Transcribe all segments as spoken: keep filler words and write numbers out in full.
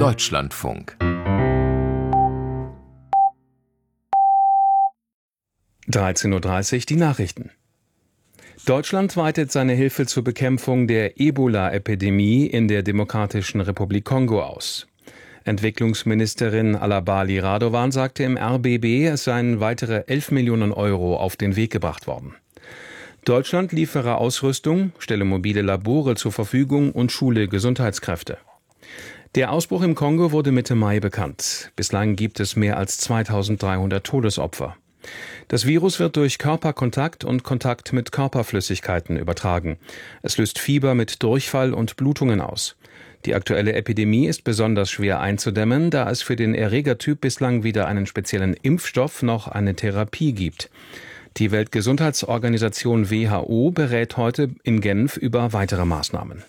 Deutschlandfunk. dreizehn Uhr dreißig, die Nachrichten. Deutschland weitet seine Hilfe zur Bekämpfung der Ebola-Epidemie in der Demokratischen Republik Kongo aus. Entwicklungsministerin Alabali Radovan sagte im R B B, es seien weitere elf Millionen Euro auf den Weg gebracht worden. Deutschland liefere Ausrüstung, stelle mobile Labore zur Verfügung und schule Gesundheitskräfte. Der Ausbruch im Kongo wurde Mitte Mai bekannt. Bislang gibt es mehr als zweitausenddreihundert Todesopfer. Das Virus wird durch Körperkontakt und Kontakt mit Körperflüssigkeiten übertragen. Es löst Fieber mit Durchfall und Blutungen aus. Die aktuelle Epidemie ist besonders schwer einzudämmen, da es für den Erregertyp bislang weder einen speziellen Impfstoff noch eine Therapie gibt. Die Weltgesundheitsorganisation W H O berät heute in Genf über weitere Maßnahmen.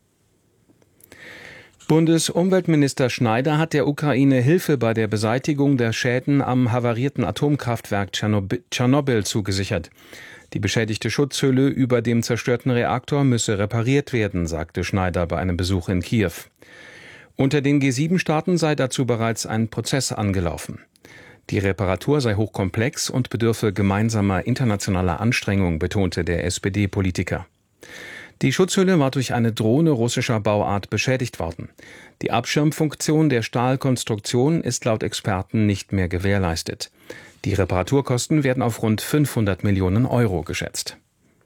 Bundesumweltminister Schneider hat der Ukraine Hilfe bei der Beseitigung der Schäden am havarierten Atomkraftwerk Tschernobyl zugesichert. Die beschädigte Schutzhülle über dem zerstörten Reaktor müsse repariert werden, sagte Schneider bei einem Besuch in Kiew. Unter den G sieben Staaten sei dazu bereits ein Prozess angelaufen. Die Reparatur sei hochkomplex und bedürfe gemeinsamer internationaler Anstrengung, betonte der S P D-Politiker. Die Schutzhülle war durch eine Drohne russischer Bauart beschädigt worden. Die Abschirmfunktion der Stahlkonstruktion ist laut Experten nicht mehr gewährleistet. Die Reparaturkosten werden auf rund fünfhundert Millionen Euro geschätzt.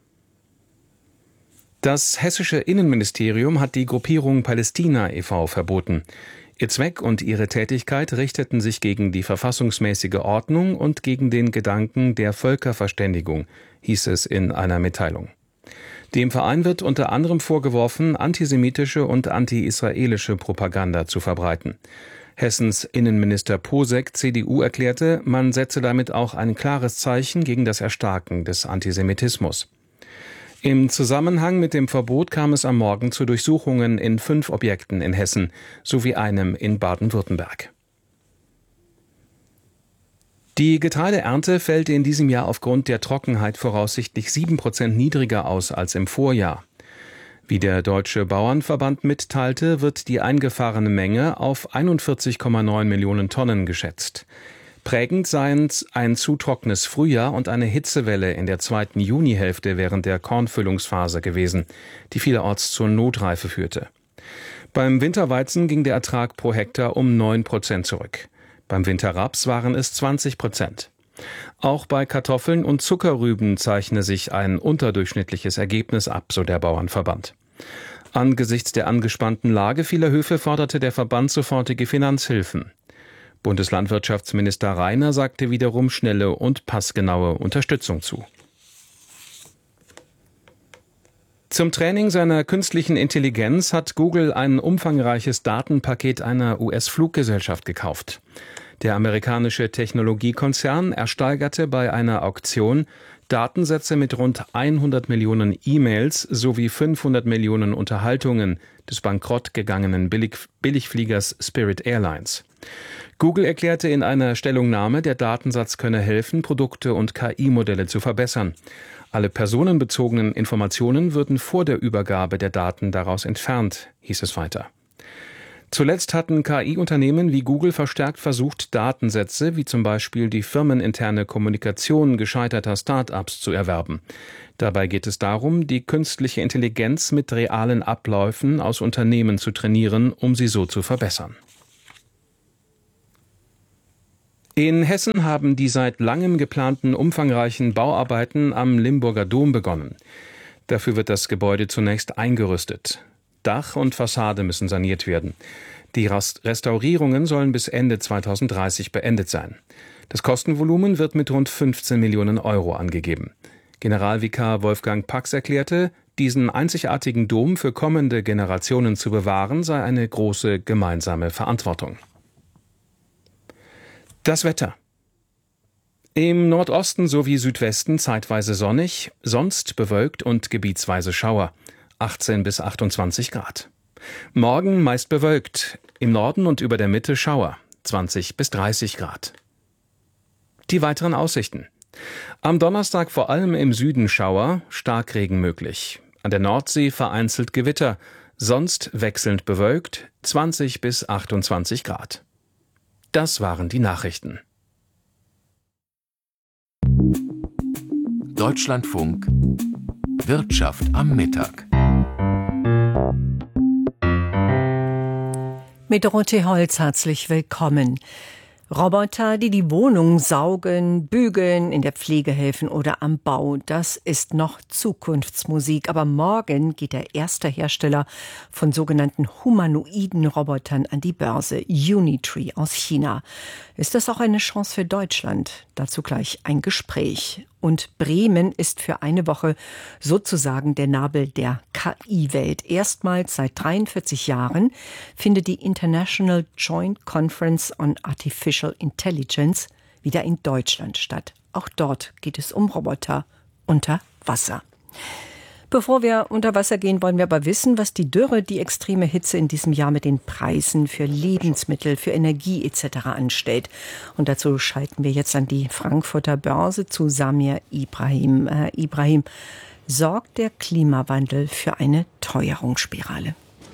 Das hessische Innenministerium hat die Gruppierung Palästina e V verboten. Ihr Zweck und ihre Tätigkeit richteten sich gegen die verfassungsmäßige Ordnung und gegen den Gedanken der Völkerverständigung, hieß es in einer Mitteilung. Dem Verein wird unter anderem vorgeworfen, antisemitische und anti-israelische Propaganda zu verbreiten. Hessens Innenminister Posek, C D U, erklärte, man setze damit auch ein klares Zeichen gegen das Erstarken des Antisemitismus. Im Zusammenhang mit dem Verbot kam es am Morgen zu Durchsuchungen in fünf Objekten in Hessen sowie einem in Baden-Württemberg. Die Getreideernte fällt in diesem Jahr aufgrund der Trockenheit voraussichtlich sieben Prozent niedriger aus als im Vorjahr. Wie der Deutsche Bauernverband mitteilte, wird die eingefahrene Menge auf einundvierzig Komma neun Millionen Tonnen geschätzt. Prägend seien ein zu trockenes Frühjahr und eine Hitzewelle in der zweiten Junihälfte während der Kornfüllungsphase gewesen, die vielerorts zur Notreife führte. Beim Winterweizen ging der Ertrag pro Hektar um neun Prozent zurück. Beim Winterraps waren es zwanzig Prozent. Auch bei Kartoffeln und Zuckerrüben zeichne sich ein unterdurchschnittliches Ergebnis ab, so der Bauernverband. Angesichts der angespannten Lage vieler Höfe forderte der Verband sofortige Finanzhilfen. Bundeslandwirtschaftsminister Rainer sagte wiederum schnelle und passgenaue Unterstützung zu. Zum Training seiner künstlichen Intelligenz hat Google ein umfangreiches Datenpaket einer U S-Fluggesellschaft gekauft. Der amerikanische Technologiekonzern ersteigerte bei einer Auktion Datensätze mit rund hundert Millionen E-Mails sowie fünfhundert Millionen Unterhaltungen des bankrott gegangenen Billig- Billigfliegers Spirit Airlines. Google erklärte in einer Stellungnahme, der Datensatz könne helfen, Produkte und K I-Modelle zu verbessern. Alle personenbezogenen Informationen würden vor der Übergabe der Daten daraus entfernt, hieß es weiter. Zuletzt hatten K I-Unternehmen wie Google verstärkt versucht, Datensätze wie zum Beispiel die firmeninterne Kommunikation gescheiterter Start-ups zu erwerben. Dabei geht es darum, die künstliche Intelligenz mit realen Abläufen aus Unternehmen zu trainieren, um sie so zu verbessern. In Hessen haben die seit langem geplanten umfangreichen Bauarbeiten am Limburger Dom begonnen. Dafür wird das Gebäude zunächst eingerüstet. Dach und Fassade müssen saniert werden. Die Restaurierungen sollen bis Ende zweitausenddreißig beendet sein. Das Kostenvolumen wird mit rund fünfzehn Millionen Euro angegeben. Generalvikar Wolfgang Pax erklärte, diesen einzigartigen Dom für kommende Generationen zu bewahren, sei eine große gemeinsame Verantwortung. Das Wetter. Im Nordosten sowie Südwesten zeitweise sonnig, sonst bewölkt und gebietsweise Schauer. achtzehn bis achtundzwanzig Grad. Morgen meist bewölkt, im Norden und über der Mitte Schauer, zwanzig bis dreißig Grad. Die weiteren Aussichten. Am Donnerstag vor allem im Süden Schauer, Starkregen möglich. An der Nordsee vereinzelt Gewitter, sonst wechselnd bewölkt, zwanzig bis achtundzwanzig Grad. Das waren die Nachrichten. Deutschlandfunk Wirtschaft am Mittag. Mit Dorothee Holz herzlich willkommen. Roboter, die die Wohnung saugen, bügeln, in der Pflege helfen oder am Bau, das ist noch Zukunftsmusik. Aber morgen geht der erste Hersteller von sogenannten humanoiden Robotern an die Börse, Unitree aus China. Ist das auch eine Chance für Deutschland? Dazu gleich ein Gespräch. Und Bremen ist für eine Woche sozusagen der Nabel der K I-Welt. Erstmals seit dreiundvierzig Jahren findet die International Joint Conference on Artificial Intelligence wieder in Deutschland statt. Auch dort geht es um Roboter unter Wasser. Bevor wir unter Wasser gehen, wollen wir aber wissen, was die Dürre, die extreme Hitze in diesem Jahr mit den Preisen für Lebensmittel, für Energie et cetera anstellt. Und dazu schalten wir jetzt an die Frankfurter Börse zu Samir Ibrahim. Äh, Ibrahim, sorgt der Klimawandel für eine Teuerungsspirale?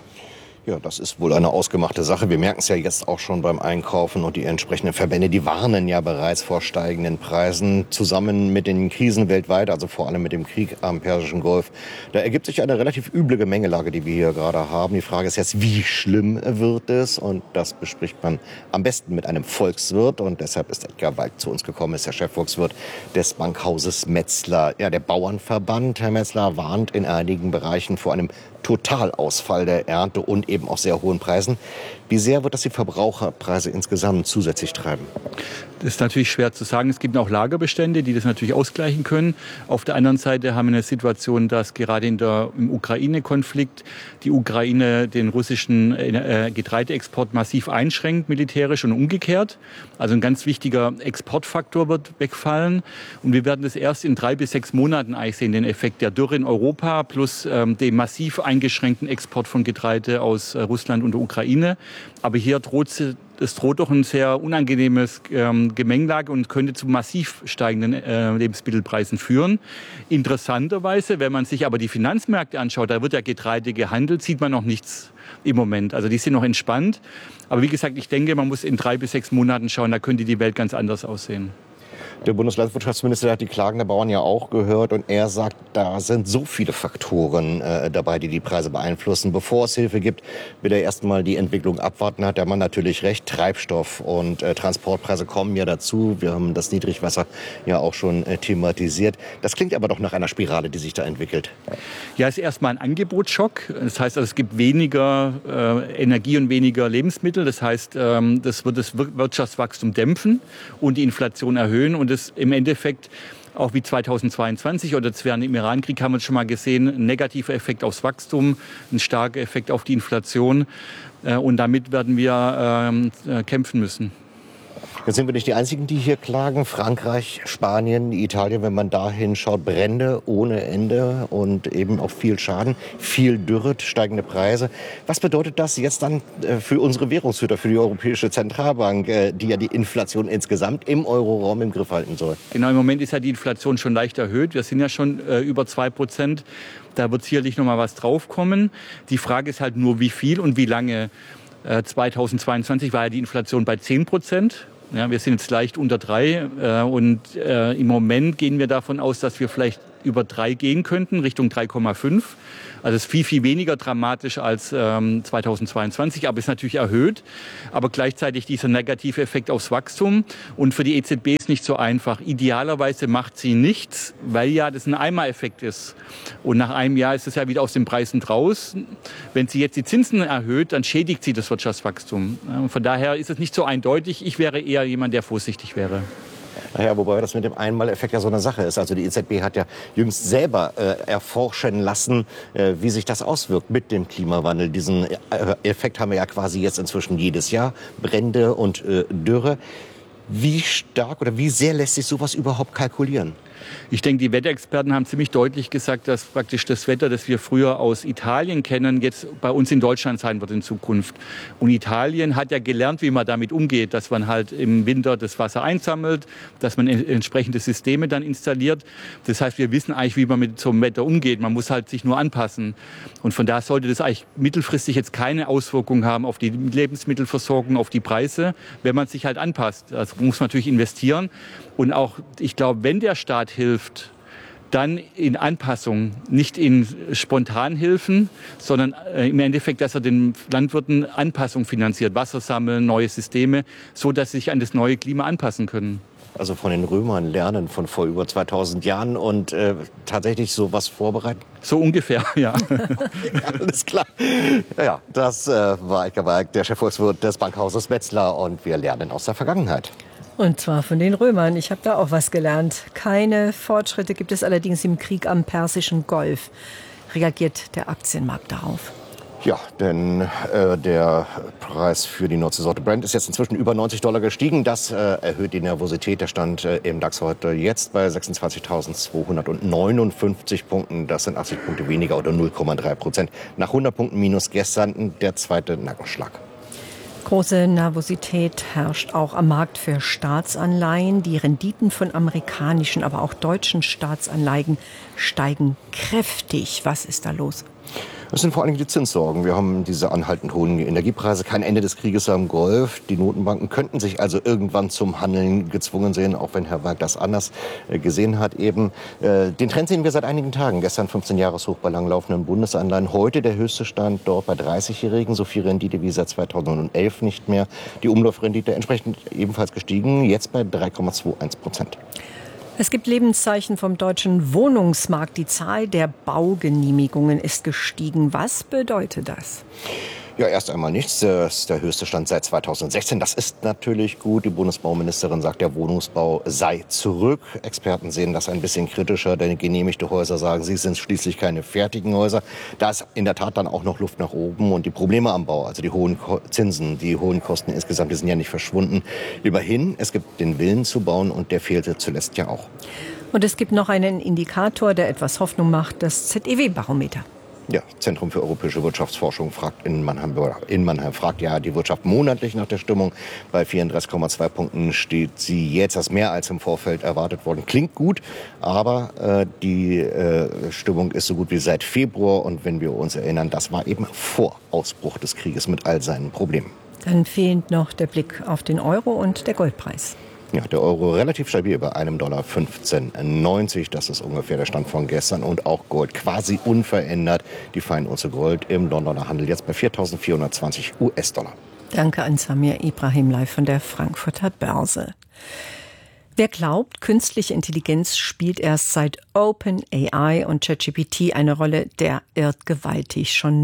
Ja, das ist wohl eine ausgemachte Sache. Wir merken es ja jetzt auch schon beim Einkaufen und die entsprechenden Verbände, die warnen ja bereits vor steigenden Preisen zusammen mit den Krisen weltweit, also vor allem mit dem Krieg am Persischen Golf. Da ergibt sich eine relativ üble Gemengelage, die wir hier gerade haben. Die Frage ist jetzt, wie schlimm wird es? Und das bespricht man am besten mit einem Volkswirt. Und deshalb ist Edgar Walk zu uns gekommen, ist der Chefvolkswirt des Bankhauses Metzler. Ja, der Bauernverband, Herr Metzler, warnt in einigen Bereichen vor einem Totalausfall der Ernte und eben auch sehr hohen Preisen. Wie sehr wird das die Verbraucherpreise insgesamt zusätzlich treiben? Das ist natürlich schwer zu sagen. Es gibt auch Lagerbestände, die das natürlich ausgleichen können. Auf der anderen Seite haben wir eine Situation, dass gerade in der, im Ukraine-Konflikt die Ukraine den russischen äh, Getreideexport massiv einschränkt, militärisch und umgekehrt. Also ein ganz wichtiger Exportfaktor wird wegfallen. Und wir werden das erst in drei bis sechs Monaten eigentlich sehen, den Effekt der Dürre in Europa plus ähm, dem massiv eingeschränkten Export von Getreide aus äh, Russland und der Ukraine. Aber hier droht es droht doch ein sehr unangenehmes ähm, Gemengelage und könnte zu massiv steigenden äh, Lebensmittelpreisen führen. Interessanterweise, wenn man sich aber die Finanzmärkte anschaut, da wird ja Getreide gehandelt, sieht man noch nichts im Moment. Also die sind noch entspannt. Aber wie gesagt, ich denke, man muss in drei bis sechs Monaten schauen, da könnte die Welt ganz anders aussehen. Der Bundeslandwirtschaftsminister hat die Klagen der Bauern ja auch gehört und er sagt, da sind so viele Faktoren äh, dabei, die die Preise beeinflussen. Bevor es Hilfe gibt, will er erstmal die Entwicklung abwarten. Hat der Mann natürlich recht. Treibstoff und äh, Transportpreise kommen ja dazu. Wir haben das Niedrigwasser ja auch schon äh, thematisiert. Das klingt aber doch nach einer Spirale, die sich da entwickelt. Ja, es ist erstmal ein Angebotsschock. Das heißt, also, es gibt weniger äh, Energie und weniger Lebensmittel. Das heißt, ähm, das wird das Wirtschaftswachstum dämpfen und die Inflation erhöhen. Und das im Endeffekt, auch wie zweitausendzweiundzwanzig oder während dem Iran-Krieg haben wir schon mal gesehen, ein negativer Effekt aufs Wachstum, ein starker Effekt auf die Inflation. Und damit werden wir äh, kämpfen müssen. Jetzt sind wir nicht die Einzigen, die hier klagen. Frankreich, Spanien, Italien, wenn man da hinschaut, Brände ohne Ende und eben auch viel Schaden, viel Dürre, steigende Preise. Was bedeutet das jetzt dann für unsere Währungshüter, für die Europäische Zentralbank, die ja die Inflation insgesamt im Euroraum im Griff halten soll? Genau, im Moment ist ja die Inflation schon leicht erhöht. Wir sind ja schon äh, über zwei Prozent. Da wird sicherlich noch mal was draufkommen. Die Frage ist halt nur, wie viel und wie lange. Äh, zweitausendzweiundzwanzig war ja die Inflation bei zehn Prozent. Ja, wir sind jetzt leicht unter drei äh, und äh, im Moment gehen wir davon aus, dass wir vielleicht über drei gehen könnten, Richtung drei Komma fünf. Also es ist viel, viel weniger dramatisch als ähm, zweitausendzweiundzwanzig, aber ist natürlich erhöht. Aber gleichzeitig dieser negative Effekt aufs Wachstum. Und für die E Z B ist nicht so einfach. Idealerweise macht sie nichts, weil ja das ein Einmaleffekt ist. Und nach einem Jahr ist es ja wieder aus den Preisen raus. Wenn sie jetzt die Zinsen erhöht, dann schädigt sie das Wirtschaftswachstum. Und von daher ist es nicht so eindeutig. Ich wäre eher jemand, der vorsichtig wäre. Naja, wobei das mit dem Einmaleffekt ja so eine Sache ist. Also die E Z B hat ja jüngst selber äh, erforschen lassen, äh, wie sich das auswirkt mit dem Klimawandel. Diesen äh, Effekt haben wir ja quasi jetzt inzwischen jedes Jahr. Brände und äh, Dürre. Wie stark oder wie sehr lässt sich sowas überhaupt kalkulieren? Ich denke, die Wetterexperten haben ziemlich deutlich gesagt, dass praktisch das Wetter, das wir früher aus Italien kennen, jetzt bei uns in Deutschland sein wird in Zukunft. Und Italien hat ja gelernt, wie man damit umgeht, dass man halt im Winter das Wasser einsammelt, dass man entsprechende Systeme dann installiert. Das heißt, wir wissen eigentlich, wie man mit so einem Wetter umgeht. Man muss halt sich nur anpassen. Und von daher sollte das eigentlich mittelfristig jetzt keine Auswirkungen haben auf die Lebensmittelversorgung, auf die Preise, wenn man sich halt anpasst. Also muss man natürlich investieren. Und auch, ich glaube, wenn der Staat hilft, dann in Anpassung, nicht in Spontanhilfen, sondern äh, im Endeffekt, dass er den Landwirten Anpassung finanziert, Wasser sammeln, neue Systeme, so dass sie sich an das neue Klima anpassen können. Also von den Römern lernen von vor über zweitausend Jahren und äh, tatsächlich sowas vorbereiten? So ungefähr, ja. Ja, alles klar. Ja, das äh, war Edgar Walk, der Chefvolkswirt des Bankhauses Wetzlar, und wir lernen aus der Vergangenheit. Und zwar von den Römern. Ich habe da auch was gelernt. Keine Fortschritte gibt es allerdings im Krieg am Persischen Golf. Reagiert der Aktienmarkt darauf? Ja, denn äh, der Preis für die Nordseesorte Brent ist jetzt inzwischen über neunzig Dollar gestiegen. Das äh, erhöht die Nervosität. Der stand äh, im DAX heute jetzt bei sechsundzwanzigtausendzweihundertneunundfünfzig Punkten. Das sind achtzig Punkte weniger oder null Komma drei Prozent. Nach hundert Punkten minus gestern der zweite Nackenschlag. Große Nervosität herrscht auch am Markt für Staatsanleihen. Die Renditen von amerikanischen, aber auch deutschen Staatsanleihen steigen kräftig. Was ist da los? Das sind vor allem die Zinssorgen. Wir haben diese anhaltend hohen Energiepreise, kein Ende des Krieges am Golf. Die Notenbanken könnten sich also irgendwann zum Handeln gezwungen sehen, auch wenn Herr Walk das anders gesehen hat eben. Den Trend sehen wir seit einigen Tagen. Gestern fünfzehn-Jahres-Hoch bei langlaufenden Bundesanleihen. Heute der höchste Stand dort bei dreißigjährigen. So viel Rendite wie seit zweitausendelf nicht mehr. Die Umlaufrendite entsprechend ebenfalls gestiegen, jetzt bei drei Komma einundzwanzig Prozent. Es gibt Lebenszeichen vom deutschen Wohnungsmarkt. Die Zahl der Baugenehmigungen ist gestiegen. Was bedeutet das? Ja, erst einmal nichts. Das ist der höchste Stand seit zweitausendsechzehn. Das ist natürlich gut. Die Bundesbauministerin sagt, der Wohnungsbau sei zurück. Experten sehen das ein bisschen kritischer, denn genehmigte Häuser sagen, sie sind schließlich keine fertigen Häuser. Da ist in der Tat dann auch noch Luft nach oben. Und die Probleme am Bau, also die hohen Zinsen, die hohen Kosten insgesamt, die sind ja nicht verschwunden. Immerhin, es gibt den Willen zu bauen, und der fehlte zuletzt ja auch. Und es gibt noch einen Indikator, der etwas Hoffnung macht, das Z E W-Barometer. Ja, Zentrum für europäische Wirtschaftsforschung fragt in Mannheim, in Mannheim fragt ja die Wirtschaft monatlich nach der Stimmung. Bei vierunddreißig Komma zwei Punkten steht sie jetzt, das mehr als im Vorfeld erwartet worden. Klingt gut, aber äh, die äh, Stimmung ist so gut wie seit Februar. Und wenn wir uns erinnern, das war eben vor Ausbruch des Krieges mit all seinen Problemen. Dann fehlt noch der Blick auf den Euro und der Goldpreis. Ja, der Euro relativ stabil bei einem Dollar fünfzehn neunzig. Das ist ungefähr der Stand von gestern. Und auch Gold quasi unverändert. Die Feinunze Gold im Londoner Handel jetzt bei viertausendvierhundertzwanzig US-Dollar. Danke an Samir Ibrahim live von der Frankfurter Börse. Wer glaubt, künstliche Intelligenz spielt erst seit OpenAI und ChatGPT eine Rolle, der irrt gewaltig. Schon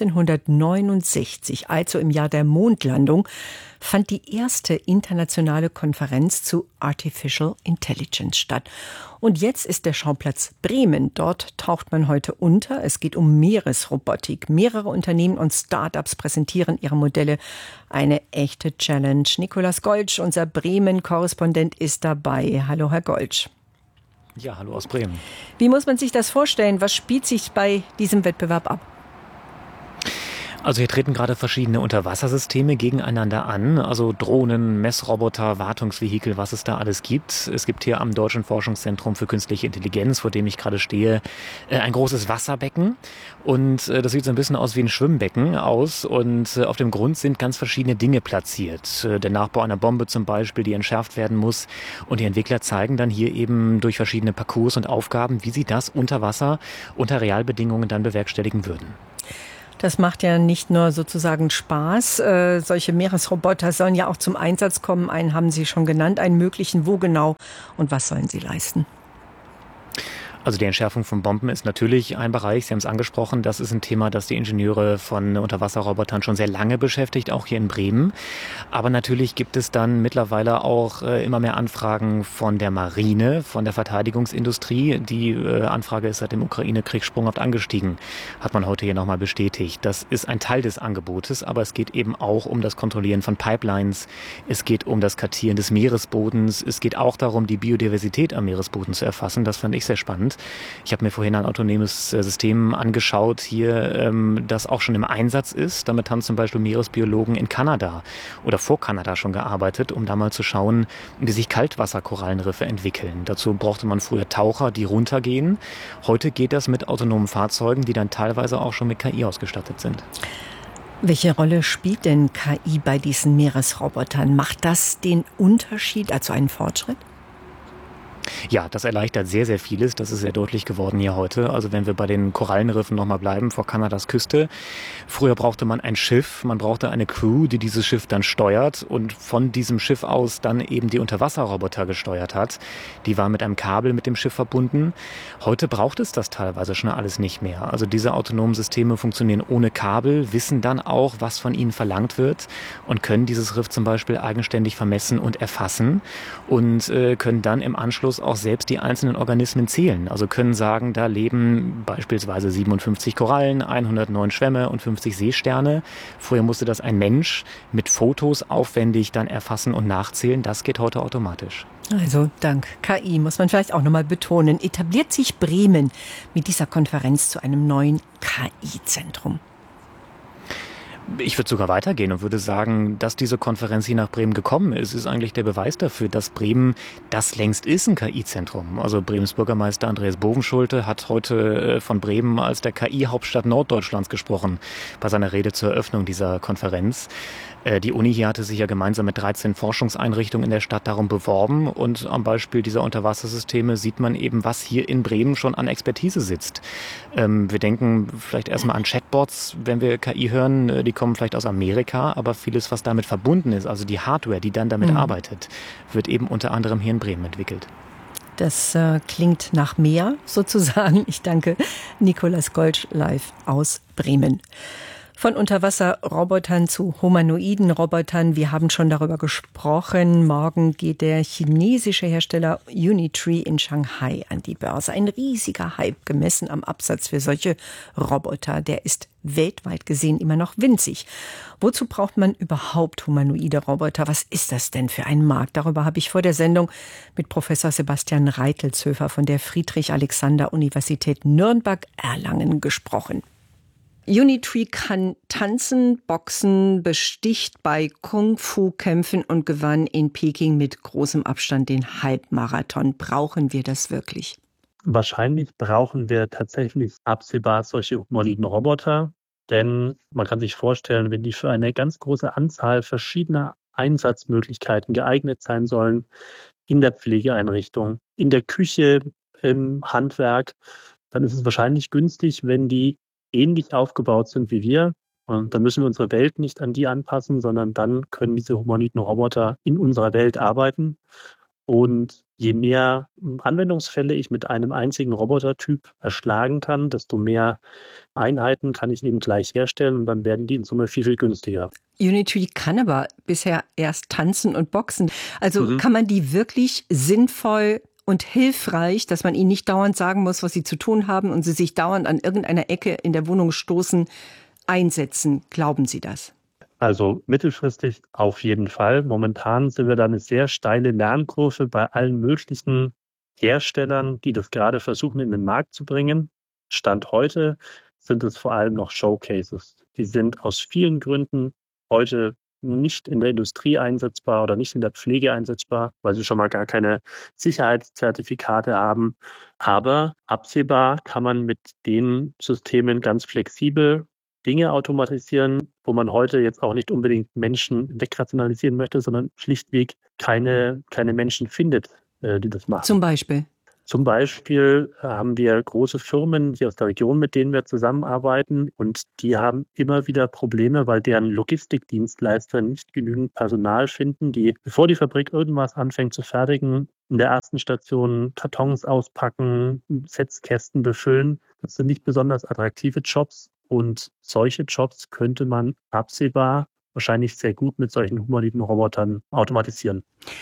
neunzehnhundertneunundsechzig, also im Jahr der Mondlandung, fand die erste internationale Konferenz zu Artificial Intelligence statt. Und jetzt ist der Schauplatz Bremen. Dort taucht man heute unter. Es geht um Meeresrobotik. Mehrere Unternehmen und Start-ups präsentieren ihre Modelle. Eine echte Challenge. Nikolaus Goltsch, unser Bremen-Korrespondent, ist dabei. Hallo, Herr Goltsch. Ja, hallo aus Bremen. Wie muss man sich das vorstellen? Was spielt sich bei diesem Wettbewerb ab? Also hier treten gerade verschiedene Unterwassersysteme gegeneinander an, also Drohnen, Messroboter, Wartungsvehikel, was es da alles gibt. Es gibt hier am Deutschen Forschungszentrum für Künstliche Intelligenz, vor dem ich gerade stehe, ein großes Wasserbecken, und das sieht so ein bisschen aus wie ein Schwimmbecken aus, und auf dem Grund sind ganz verschiedene Dinge platziert. Der Nachbau einer Bombe zum Beispiel, die entschärft werden muss, und die Entwickler zeigen dann hier eben durch verschiedene Parcours und Aufgaben, wie sie das unter Wasser unter Realbedingungen dann bewerkstelligen würden. Das macht ja nicht nur sozusagen Spaß. Äh, solche Meeresroboter sollen ja auch zum Einsatz kommen. Einen haben Sie schon genannt, einen möglichen. Wo genau und was sollen sie leisten? Also die Entschärfung von Bomben ist natürlich ein Bereich, Sie haben es angesprochen, das ist ein Thema, das die Ingenieure von Unterwasserrobotern schon sehr lange beschäftigt, auch hier in Bremen. Aber natürlich gibt es dann mittlerweile auch äh, immer mehr Anfragen von der Marine, von der Verteidigungsindustrie. Die äh, Anfrage ist seit dem Ukraine-Krieg sprunghaft angestiegen, hat man heute hier nochmal bestätigt. Das ist ein Teil des Angebotes, aber es geht eben auch um das Kontrollieren von Pipelines, es geht um das Kartieren des Meeresbodens, es geht auch darum, die Biodiversität am Meeresboden zu erfassen. Das fand ich sehr spannend. Ich habe mir vorhin ein autonomes System angeschaut, hier, ähm, das auch schon im Einsatz ist. Damit haben zum Beispiel Meeresbiologen in Kanada oder vor Kanada schon gearbeitet, um da mal zu schauen, wie sich Kaltwasserkorallenriffe entwickeln. Dazu brauchte man früher Taucher, die runtergehen. Heute geht das mit autonomen Fahrzeugen, die dann teilweise auch schon mit K I ausgestattet sind. Welche Rolle spielt denn K I bei diesen Meeresrobotern? Macht das den Unterschied, also einen Fortschritt? Ja, das erleichtert sehr, sehr vieles. Das ist sehr deutlich geworden hier heute. Also wenn wir bei den Korallenriffen nochmal bleiben, vor Kanadas Küste. Früher brauchte man ein Schiff, man brauchte eine Crew, die dieses Schiff dann steuert und von diesem Schiff aus dann eben die Unterwasserroboter gesteuert hat. Die war mit einem Kabel mit dem Schiff verbunden. Heute braucht es das teilweise schon alles nicht mehr. Also diese autonomen Systeme funktionieren ohne Kabel, wissen dann auch, was von ihnen verlangt wird und können dieses Riff zum Beispiel eigenständig vermessen und erfassen und äh, können dann im Anschluss auch selbst die einzelnen Organismen zählen. Also können sagen, da leben beispielsweise siebenundfünfzig Korallen, hundertneun Schwämme und fünfzig Seesterne. Früher musste das ein Mensch mit Fotos aufwendig dann erfassen und nachzählen. Das geht heute automatisch. Also dank K I, muss man vielleicht auch nochmal betonen, etabliert sich Bremen mit dieser Konferenz zu einem neuen K I-Zentrum. Ich würde sogar weitergehen und würde sagen, dass diese Konferenz hier nach Bremen gekommen ist, ist eigentlich der Beweis dafür, dass Bremen das längst ist, ein K I-Zentrum. Also Bremens Bürgermeister Andreas Bovenschulte hat heute von Bremen als der K I-Hauptstadt Norddeutschlands gesprochen, bei seiner Rede zur Eröffnung dieser Konferenz. Die Uni hier hatte sich ja gemeinsam mit dreizehn Forschungseinrichtungen in der Stadt darum beworben und am Beispiel dieser Unterwassersysteme sieht man eben, was hier in Bremen schon an Expertise sitzt. Ähm, wir denken vielleicht erstmal an Chatbots, wenn wir K I hören, die kommen vielleicht aus Amerika, aber vieles, was damit verbunden ist, also die Hardware, die dann damit mhm. arbeitet, wird eben unter anderem hier in Bremen entwickelt. Das äh, klingt nach mehr sozusagen. Ich danke Nikolaus Golsch live aus Bremen. Von Unterwasserrobotern zu humanoiden Robotern. Wir haben schon darüber gesprochen. Morgen geht der chinesische Hersteller Unitree in Shanghai an die Börse. Ein riesiger Hype gemessen am Absatz für solche Roboter. Der ist weltweit gesehen immer noch winzig. Wozu braucht man überhaupt humanoide Roboter? Was ist das denn für ein Markt? Darüber habe ich vor der Sendung mit Professor Sebastian Reitelzöfer von der Friedrich-Alexander-Universität Nürnberg-Erlangen gesprochen. Unitree kann tanzen, boxen, besticht bei Kung-Fu-Kämpfen und gewann in Peking mit großem Abstand den Halbmarathon. Brauchen wir das wirklich? Wahrscheinlich brauchen wir tatsächlich absehbar solche humanoiden Roboter, denn man kann sich vorstellen, wenn die für eine ganz große Anzahl verschiedener Einsatzmöglichkeiten geeignet sein sollen, in der Pflegeeinrichtung, in der Küche, im Handwerk, dann ist es wahrscheinlich günstig, wenn die ähnlich aufgebaut sind wie wir. Und dann müssen wir unsere Welt nicht an die anpassen, sondern dann können diese humanoiden Roboter in unserer Welt arbeiten. Und je mehr Anwendungsfälle ich mit einem einzigen Robotertyp erschlagen kann, desto mehr Einheiten kann ich eben gleich herstellen und dann werden die in Summe viel, viel günstiger. Unitree kann aber bisher erst tanzen und boxen. Also Mhm. kann man die wirklich sinnvoll und hilfreich, dass man ihnen nicht dauernd sagen muss, was sie zu tun haben und sie sich dauernd an irgendeiner Ecke in der Wohnung stoßen, einsetzen. Glauben Sie das? Also mittelfristig auf jeden Fall. Momentan sind wir da eine sehr steile Lernkurve bei allen möglichen Herstellern, die das gerade versuchen, in den Markt zu bringen. Stand heute sind es vor allem noch Showcases. Die sind aus vielen Gründen heute nicht in der Industrie einsetzbar oder nicht in der Pflege einsetzbar, weil sie schon mal gar keine Sicherheitszertifikate haben. Aber absehbar kann man mit den Systemen ganz flexibel Dinge automatisieren, wo man heute jetzt auch nicht unbedingt Menschen wegrationalisieren möchte, sondern schlichtweg keine, keine Menschen findet, äh, die das machen. Zum Beispiel? Zum Beispiel haben wir große Firmen hier aus der Region, mit denen wir zusammenarbeiten und die haben immer wieder Probleme, weil deren Logistikdienstleister nicht genügend Personal finden, die, bevor die Fabrik irgendwas anfängt zu fertigen, in der ersten Station Kartons auspacken, Setzkästen befüllen. Das sind nicht besonders attraktive Jobs und solche Jobs könnte man absehbar wahrscheinlich sehr gut mit solchen humanoiden Robotern automatisieren.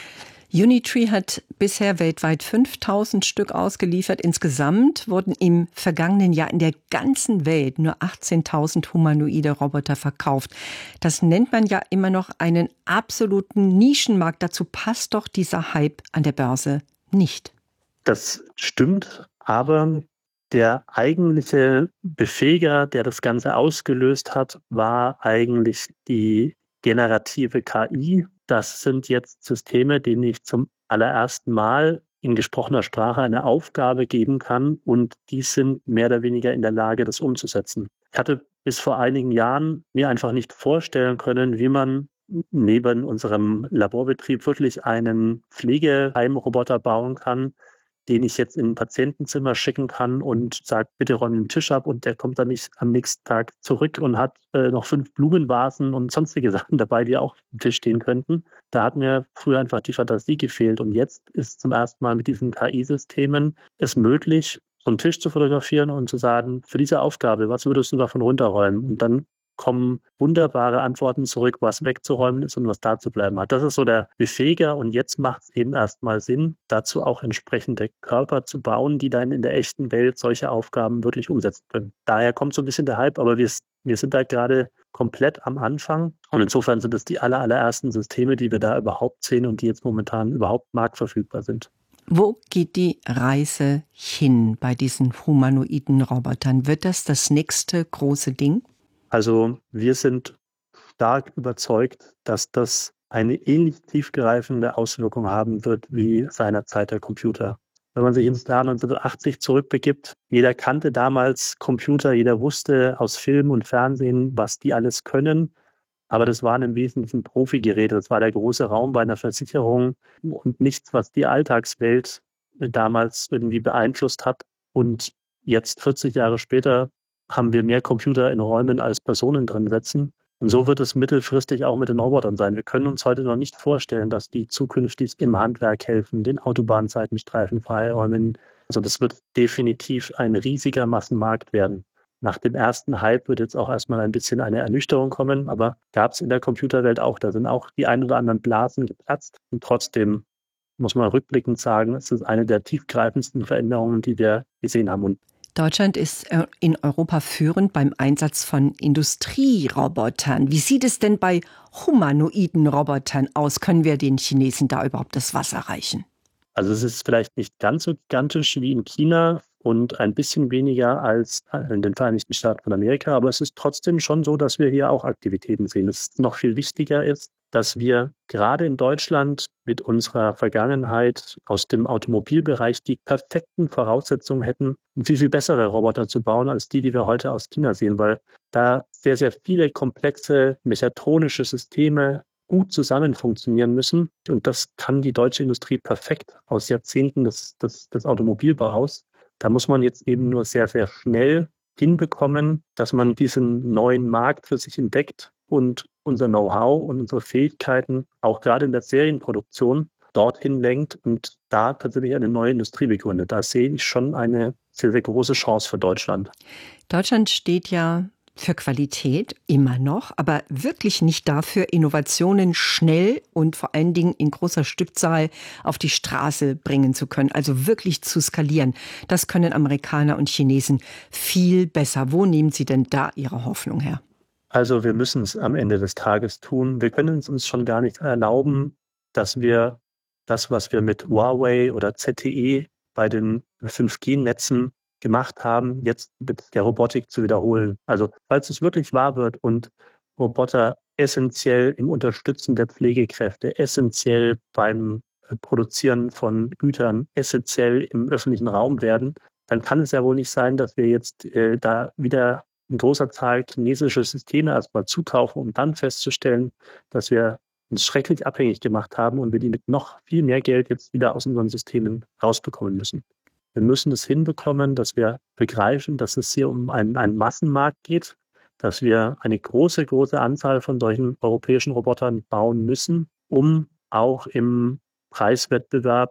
Unitree hat bisher weltweit fünftausend Stück ausgeliefert. Insgesamt wurden im vergangenen Jahr in der ganzen Welt nur achtzehntausend humanoide Roboter verkauft. Das nennt man ja immer noch einen absoluten Nischenmarkt. Dazu passt doch dieser Hype an der Börse nicht. Das stimmt, aber der eigentliche Befähiger, der das Ganze ausgelöst hat, war eigentlich die generative K I. Das sind jetzt Systeme, denen ich zum allerersten Mal in gesprochener Sprache eine Aufgabe geben kann und die sind mehr oder weniger in der Lage, das umzusetzen. Ich hatte bis vor einigen Jahren mir einfach nicht vorstellen können, wie man neben unserem Laborbetrieb wirklich einen Pflegeheimroboter bauen kann, den ich jetzt in ein Patientenzimmer schicken kann und sage, bitte räum den Tisch ab und der kommt dann nicht am nächsten Tag zurück und hat äh, noch fünf Blumenvasen und sonstige Sachen dabei, die auch am Tisch stehen könnten. Da hat mir früher einfach die Fantasie gefehlt und jetzt ist zum ersten Mal mit diesen K I-Systemen es möglich, so einen Tisch zu fotografieren und zu sagen, für diese Aufgabe, was würdest du davon runterräumen? Und dann kommen wunderbare Antworten zurück, was wegzuräumen ist und was da zu bleiben hat. Das ist so der Befähiger und jetzt macht es eben erstmal Sinn, dazu auch entsprechende Körper zu bauen, die dann in der echten Welt solche Aufgaben wirklich umsetzen können. Daher kommt so ein bisschen der Hype, aber wir, wir sind da gerade komplett am Anfang und insofern sind es die aller, allerersten Systeme, die wir da überhaupt sehen und die jetzt momentan überhaupt marktverfügbar sind. Wo geht die Reise hin bei diesen humanoiden Robotern? Wird das das nächste große Ding? Also wir sind stark überzeugt, dass das eine ähnlich tiefgreifende Auswirkung haben wird wie seinerzeit der Computer. Wenn man sich ins Jahr neunzehnhundertachtzig zurückbegibt, jeder kannte damals Computer, jeder wusste aus Film und Fernsehen, was die alles können. Aber das waren im Wesentlichen Profigeräte. Das war der große Raum bei einer Versicherung und nichts, was die Alltagswelt damals irgendwie beeinflusst hat. Und jetzt, vierzig Jahre später, haben wir mehr Computer in Räumen als Personen drin sitzen. Und so wird es mittelfristig auch mit den Robotern sein. Wir können uns heute noch nicht vorstellen, dass die zukünftig im Handwerk helfen, den Autobahnseitenstreifen freiräumen. Also das wird definitiv ein riesiger Massenmarkt werden. Nach dem ersten Hype wird jetzt auch erstmal ein bisschen eine Ernüchterung kommen, aber gab es in der Computerwelt auch. Da sind auch die ein oder anderen Blasen geplatzt. Und trotzdem muss man rückblickend sagen, es ist eine der tiefgreifendsten Veränderungen, die wir gesehen haben. Und Deutschland ist in Europa führend beim Einsatz von Industrierobotern. Wie sieht es denn bei humanoiden Robotern aus? Können wir den Chinesen da überhaupt das Wasser reichen? Also es ist vielleicht nicht ganz so gigantisch wie in China und ein bisschen weniger als in den Vereinigten Staaten von Amerika, aber es ist trotzdem schon so, dass wir hier auch Aktivitäten sehen. Es noch viel wichtiger ist, dass wir gerade in Deutschland mit unserer Vergangenheit aus dem Automobilbereich die perfekten Voraussetzungen hätten, viel, viel bessere Roboter zu bauen, als die, die wir heute aus China sehen, weil da sehr, sehr viele komplexe mechatronische Systeme gut zusammen funktionieren müssen. Und das kann die deutsche Industrie perfekt aus Jahrzehnten des, des, des Automobilbaus. Da muss man jetzt eben nur sehr, sehr schnell hinbekommen, dass man diesen neuen Markt für sich entdeckt und unser Know-how und unsere Fähigkeiten auch gerade in der Serienproduktion dorthin lenkt und da tatsächlich eine neue Industrie begründet. Da sehe ich schon eine sehr, sehr große Chance für Deutschland. Deutschland steht ja für Qualität immer noch, aber wirklich nicht dafür, Innovationen schnell und vor allen Dingen in großer Stückzahl auf die Straße bringen zu können, also wirklich zu skalieren. Das können Amerikaner und Chinesen viel besser. Wo nehmen Sie denn da Ihre Hoffnung her? Also wir müssen es am Ende des Tages tun. Wir können es uns schon gar nicht erlauben, dass wir das, was wir mit Huawei oder Z T E bei den fünf G Netzen gemacht haben, jetzt mit der Robotik zu wiederholen. Also falls es wirklich wahr wird und Roboter essentiell im Unterstützen der Pflegekräfte, essentiell beim Produzieren von Gütern, essentiell im öffentlichen Raum werden, dann kann es ja wohl nicht sein, dass wir jetzt äh, da wieder in großer Zahl chinesische Systeme erstmal zukaufen, um dann festzustellen, dass wir uns schrecklich abhängig gemacht haben und wir die mit noch viel mehr Geld jetzt wieder aus unseren Systemen rausbekommen müssen. Wir müssen es hinbekommen, dass wir begreifen, dass es hier um einen, einen Massenmarkt geht, dass wir eine große, große Anzahl von solchen europäischen Robotern bauen müssen, um auch im Preiswettbewerb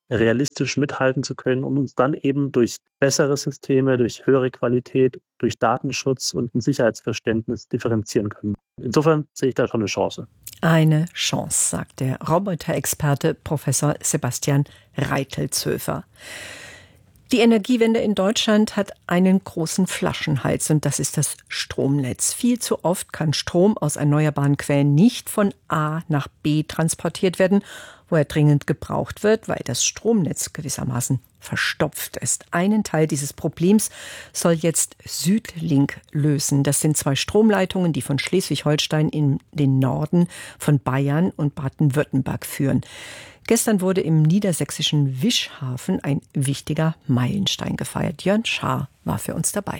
realistisch mithalten zu können, um uns dann eben durch bessere Systeme, durch höhere Qualität, durch Datenschutz und ein Sicherheitsverständnis differenzieren können. Insofern sehe ich da schon eine Chance. Eine Chance, sagt der Roboterexperte Professor Sebastian Reitelzhöfer. Die Energiewende in Deutschland hat einen großen Flaschenhals und das ist das Stromnetz. Viel zu oft kann Strom aus erneuerbaren Quellen nicht von A nach B transportiert werden, wo er dringend gebraucht wird, weil das Stromnetz gewissermaßen verstopft ist. Einen Teil dieses Problems soll jetzt Südlink lösen. Das sind zwei Stromleitungen, die von Schleswig-Holstein in den Norden von Bayern und Baden-Württemberg führen. Gestern wurde im niedersächsischen Wischhafen ein wichtiger Meilenstein gefeiert. Jörn Schaar war für uns dabei.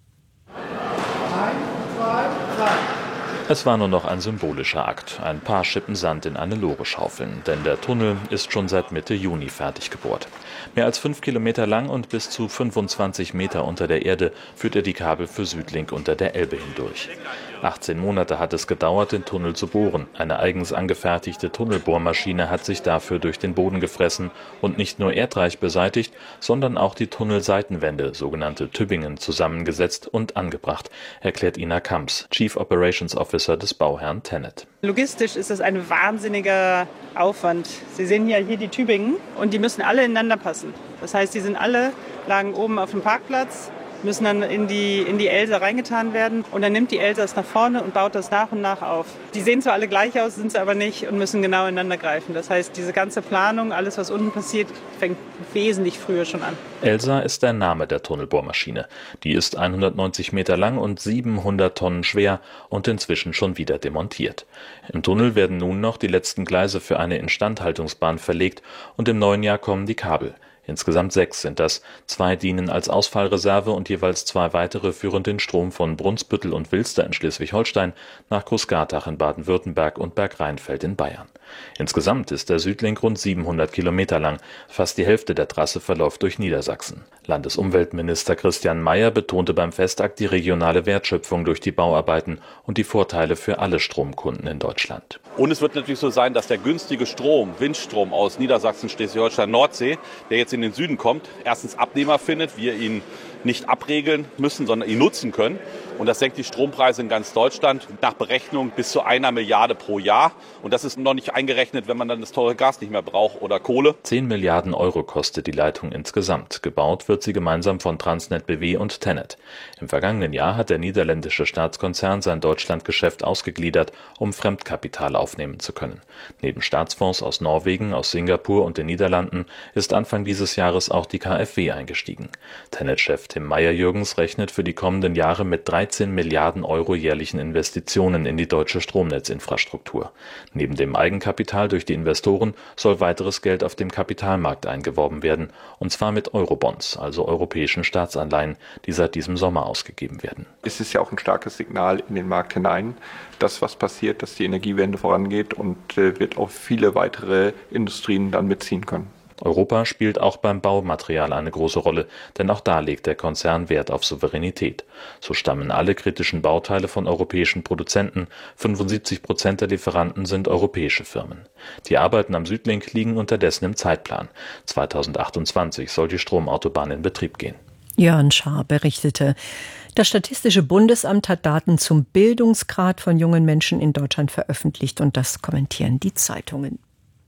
Es war nur noch ein symbolischer Akt. Ein paar Schippen Sand in eine Lore schaufeln. Denn der Tunnel ist schon seit Mitte Juni fertig gebohrt. Mehr als fünf Kilometer lang und bis zu fünfundzwanzig Meter unter der Erde führt er die Kabel für Südlink unter der Elbe hindurch. achtzehn Monate hat es gedauert, den Tunnel zu bohren. Eine eigens angefertigte Tunnelbohrmaschine hat sich dafür durch den Boden gefressen und nicht nur Erdreich beseitigt, sondern auch die Tunnelseitenwände, sogenannte Tübingen, zusammengesetzt und angebracht, erklärt Ina Kamps, Chief Operations Officer des Bauherrn TenneT. Logistisch ist das ein wahnsinniger Aufwand. Sie sehen ja hier die Tübingen und die müssen alle ineinander passen. Das heißt, die sind alle, lagen oben auf dem Parkplatz, müssen dann in die, in die Elsa reingetan werden und dann nimmt die Elsa es nach vorne und baut das nach und nach auf. Die sehen zwar alle gleich aus, sind sie aber nicht und müssen genau ineinander greifen. Das heißt, diese ganze Planung, alles was unten passiert, fängt wesentlich früher schon an. Elsa ist der Name der Tunnelbohrmaschine. Die ist hundertneunzig Meter lang und siebenhundert Tonnen schwer und inzwischen schon wieder demontiert. Im Tunnel werden nun noch die letzten Gleise für eine Instandhaltungsbahn verlegt und im neuen Jahr kommen die Kabel. Insgesamt sechs sind das. Zwei dienen als Ausfallreserve und jeweils zwei weitere führen den Strom von Brunsbüttel und Wilster in Schleswig-Holstein nach Großgartach in Baden-Württemberg und Bergrheinfeld in Bayern. Insgesamt ist der Südlink rund siebenhundert Kilometer lang. Fast die Hälfte der Trasse verläuft durch Niedersachsen. Landesumweltminister Christian Mayer betonte beim Festakt die regionale Wertschöpfung durch die Bauarbeiten und die Vorteile für alle Stromkunden in Deutschland. Und es wird natürlich so sein, dass der günstige Strom, Windstrom aus Niedersachsen, Schleswig-Holstein, Nordsee, der jetzt in den Süden kommt, erstens Abnehmer findet, wir ihn nicht abregeln müssen, sondern ihn nutzen können. Und das senkt die Strompreise in ganz Deutschland nach Berechnung bis zu einer Milliarde pro Jahr. Und das ist noch nicht eingerechnet, wenn man dann das teure Gas nicht mehr braucht oder Kohle. Zehn Milliarden Euro kostet die Leitung insgesamt. Gebaut wird sie gemeinsam von Transnet B W und TenneT. Im vergangenen Jahr hat der niederländische Staatskonzern sein Deutschlandgeschäft ausgegliedert, um Fremdkapital aufnehmen zu können. Neben Staatsfonds aus Norwegen, aus Singapur und den Niederlanden ist Anfang dieses Jahres auch die K f W eingestiegen. TenneT-Chef Tim Meyer-Jürgens rechnet für die kommenden Jahre mit dreizehn Milliarden Euro jährlichen Investitionen in die deutsche Stromnetzinfrastruktur. Neben dem Eigenkapital durch die Investoren soll weiteres Geld auf dem Kapitalmarkt eingeworben werden, und zwar mit Eurobonds, also europäischen Staatsanleihen, die seit diesem Sommer ausgegeben werden. Es ist ja auch ein starkes Signal in den Markt hinein, dass was passiert, dass die Energiewende vorangeht und äh, wird auch viele weitere Industrien dann mitziehen können. Europa spielt auch beim Baumaterial eine große Rolle, denn auch da legt der Konzern Wert auf Souveränität. So stammen alle kritischen Bauteile von europäischen Produzenten, fünfundsiebzig Prozent der Lieferanten sind europäische Firmen. Die Arbeiten am Südlink liegen unterdessen im Zeitplan. zweitausendachtundzwanzig soll die Stromautobahn in Betrieb gehen. Jörn Schaar berichtete. Das Statistische Bundesamt hat Daten zum Bildungsgrad von jungen Menschen in Deutschland veröffentlicht und das kommentieren die Zeitungen.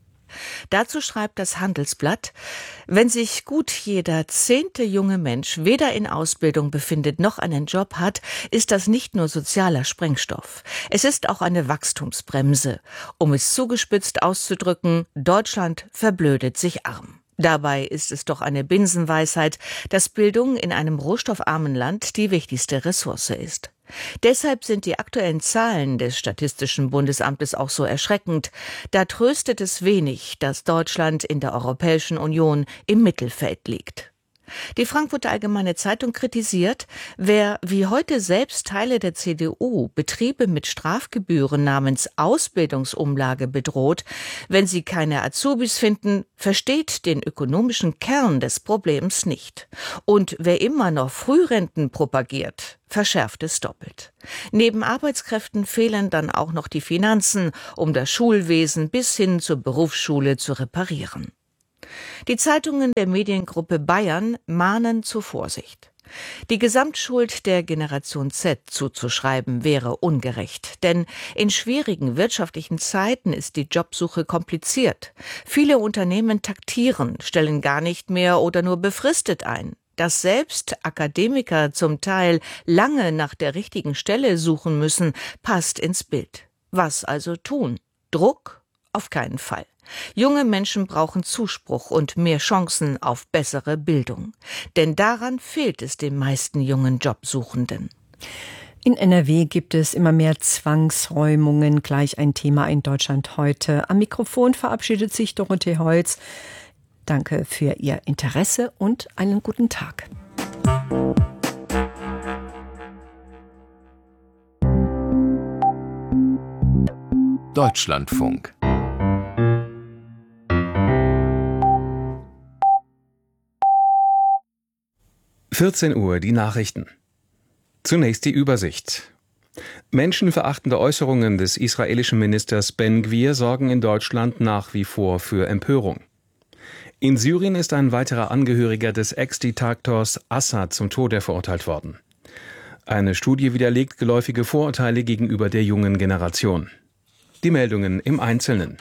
Dazu schreibt das Handelsblatt: Wenn sich gut jeder zehnte junge Mensch weder in Ausbildung befindet noch einen Job hat, ist das nicht nur sozialer Sprengstoff. Es ist auch eine Wachstumsbremse. Um es zugespitzt auszudrücken, Deutschland verblödet sich arm. Dabei ist es doch eine Binsenweisheit, dass Bildung in einem rohstoffarmen Land die wichtigste Ressource ist. Deshalb sind die aktuellen Zahlen des Statistischen Bundesamtes auch so erschreckend. Da tröstet es wenig, dass Deutschland in der Europäischen Union im Mittelfeld liegt. Die Frankfurter Allgemeine Zeitung kritisiert, wer wie heute selbst Teile der C D U Betriebe mit Strafgebühren namens Ausbildungsumlage bedroht, wenn sie keine Azubis finden, versteht den ökonomischen Kern des Problems nicht. Und wer immer noch Frührenten propagiert, verschärft es doppelt. Neben Arbeitskräften fehlen dann auch noch die Finanzen, um das Schulwesen bis hin zur Berufsschule zu reparieren. Die Zeitungen der Mediengruppe Bayern mahnen zur Vorsicht. Die Gesamtschuld der Generation Z zuzuschreiben wäre ungerecht, denn in schwierigen wirtschaftlichen Zeiten ist die Jobsuche kompliziert. Viele Unternehmen taktieren, stellen gar nicht mehr oder nur befristet ein. Dass selbst Akademiker zum Teil lange nach der richtigen Stelle suchen müssen, passt ins Bild. Was also tun? Druck? Auf keinen Fall. Junge Menschen brauchen Zuspruch und mehr Chancen auf bessere Bildung. Denn daran fehlt es den meisten jungen Jobsuchenden. In N R W gibt es immer mehr Zwangsräumungen, gleich ein Thema in Deutschland heute. Am Mikrofon verabschiedet sich Dorothee Holz. Danke für Ihr Interesse und einen guten Tag. Deutschlandfunk. vierzehn Uhr, die Nachrichten. Zunächst die Übersicht. Menschenverachtende Äußerungen des israelischen Ministers Ben-Gvir sorgen in Deutschland nach wie vor für Empörung. In Syrien ist ein weiterer Angehöriger des Ex-Diktators Assad zum Tode verurteilt worden. Eine Studie widerlegt geläufige Vorurteile gegenüber der jungen Generation. Die Meldungen im Einzelnen.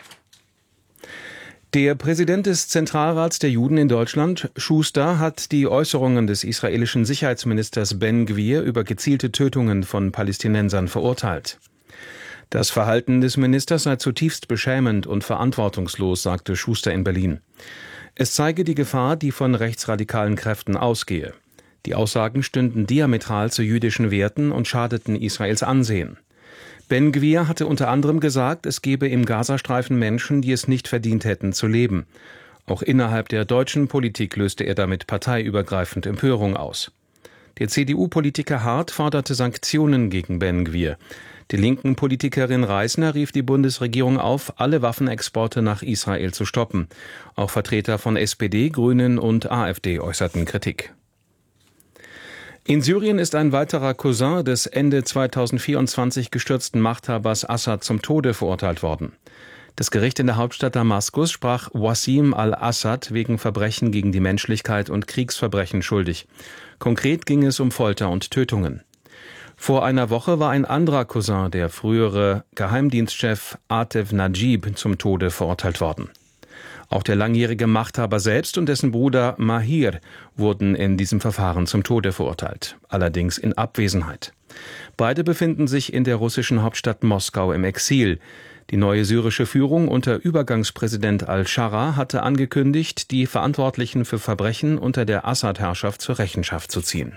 Der Präsident des Zentralrats der Juden in Deutschland, Schuster, hat die Äußerungen des israelischen Sicherheitsministers Ben-Gvir über gezielte Tötungen von Palästinensern verurteilt. Das Verhalten des Ministers sei zutiefst beschämend und verantwortungslos, sagte Schuster in Berlin. Es zeige die Gefahr, die von rechtsradikalen Kräften ausgehe. Die Aussagen stünden diametral zu jüdischen Werten und schadeten Israels Ansehen. Ben-Gvir hatte unter anderem gesagt, es gebe im Gazastreifen Menschen, die es nicht verdient hätten zu leben. Auch innerhalb der deutschen Politik löste er damit parteiübergreifend Empörung aus. Der C D U-Politiker Hart forderte Sanktionen gegen Ben-Gvir. Die linken Politikerin Reisner rief die Bundesregierung auf, alle Waffenexporte nach Israel zu stoppen. Auch Vertreter von S P D, Grünen und AfD äußerten Kritik. In Syrien ist ein weiterer Cousin des Ende zweitausendvierundzwanzig gestürzten Machthabers Assad zum Tode verurteilt worden. Das Gericht in der Hauptstadt Damaskus sprach Wassim al-Assad wegen Verbrechen gegen die Menschlichkeit und Kriegsverbrechen schuldig. Konkret ging es um Folter und Tötungen. Vor einer Woche war ein anderer Cousin, der frühere Geheimdienstchef Atef Najib, zum Tode verurteilt worden. Auch der langjährige Machthaber selbst und dessen Bruder Mahir wurden in diesem Verfahren zum Tode verurteilt, allerdings in Abwesenheit. Beide befinden sich in der russischen Hauptstadt Moskau im Exil. Die neue syrische Führung unter Übergangspräsident al-Shara hatte angekündigt, die Verantwortlichen für Verbrechen unter der Assad-Herrschaft zur Rechenschaft zu ziehen.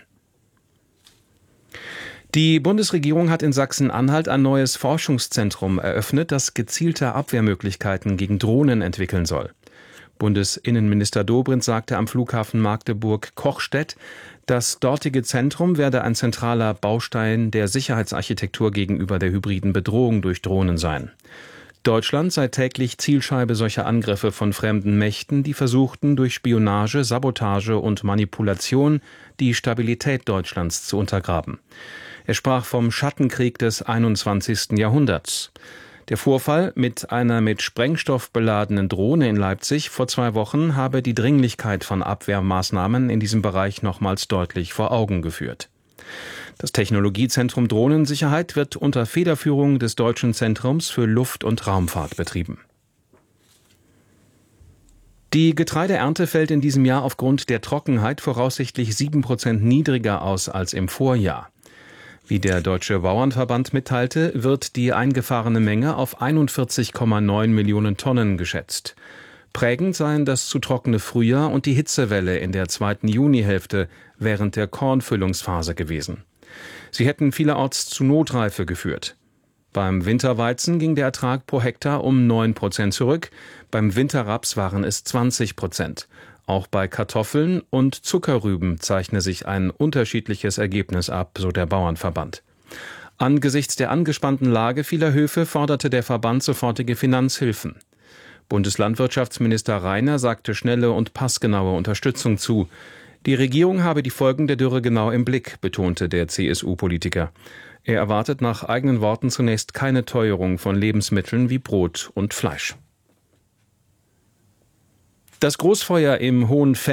Die Bundesregierung hat in Sachsen-Anhalt ein neues Forschungszentrum eröffnet, das gezielte Abwehrmöglichkeiten gegen Drohnen entwickeln soll. Bundesinnenminister Dobrindt sagte am Flughafen Magdeburg-Kochstedt, das dortige Zentrum werde ein zentraler Baustein der Sicherheitsarchitektur gegenüber der hybriden Bedrohung durch Drohnen sein. Deutschland sei täglich Zielscheibe solcher Angriffe von fremden Mächten, die versuchten, durch Spionage, Sabotage und Manipulation die Stabilität Deutschlands zu untergraben. Er sprach vom Schattenkrieg des einundzwanzigsten Jahrhunderts. Der Vorfall mit einer mit Sprengstoff beladenen Drohne in Leipzig vor zwei Wochen habe die Dringlichkeit von Abwehrmaßnahmen in diesem Bereich nochmals deutlich vor Augen geführt. Das Technologiezentrum Drohnensicherheit wird unter Federführung des Deutschen Zentrums für Luft- und Raumfahrt betrieben. Die Getreideernte fällt in diesem Jahr aufgrund der Trockenheit voraussichtlich sieben Prozent niedriger aus als im Vorjahr. Wie der Deutsche Bauernverband mitteilte, wird die eingefahrene Menge auf einundvierzig Komma neun Millionen Tonnen geschätzt. Prägend seien das zu trockene Frühjahr und die Hitzewelle in der zweiten Junihälfte während der Kornfüllungsphase gewesen. Sie hätten vielerorts zu Notreife geführt. Beim Winterweizen ging der Ertrag pro Hektar um neun Prozent zurück, beim Winterraps waren es zwanzig Prozent. Auch bei Kartoffeln und Zuckerrüben zeichne sich ein unterschiedliches Ergebnis ab, so der Bauernverband. Angesichts der angespannten Lage vieler Höfe forderte der Verband sofortige Finanzhilfen. Bundeslandwirtschaftsminister Reiner sagte schnelle und passgenaue Unterstützung zu. Die Regierung habe die Folgen der Dürre genau im Blick, betonte der C S U-Politiker. Er erwartet nach eigenen Worten zunächst keine Teuerung von Lebensmitteln wie Brot und Fleisch. Das Großfeuer im Hohen